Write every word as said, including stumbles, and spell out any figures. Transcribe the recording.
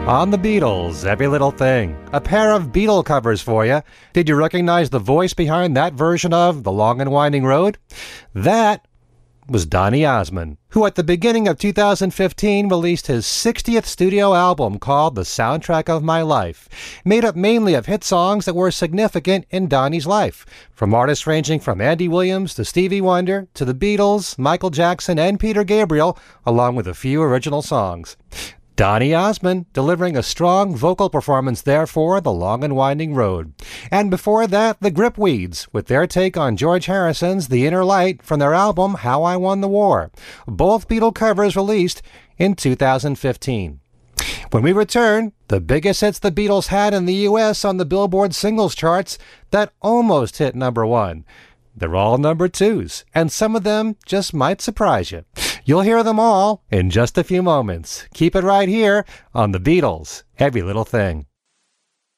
On the Beatles, Every Little Thing. A pair of Beatle covers for you. Did you recognize the voice behind that version of The Long and Winding Road? That was Donny Osmond, who at the beginning of two thousand fifteen released his sixtieth studio album called The Soundtrack of My Life, made up mainly of hit songs that were significant in Donny's life, from artists ranging from Andy Williams to Stevie Wonder to the Beatles, Michael Jackson, and Peter Gabriel, along with a few original songs. Donny Osmond delivering a strong vocal performance there for The Long and Winding Road. And before that, the Gripweeds, with their take on George Harrison's The Inner Light from their album How I Won the War. Both Beatle covers released in two thousand fifteen. When we return, the biggest hits the Beatles had in the U S on the Billboard singles charts that almost hit number one. They're all number twos, and some of them just might surprise you. You'll hear them all in just a few moments. Keep it right here on The Beatles, Every Little Thing.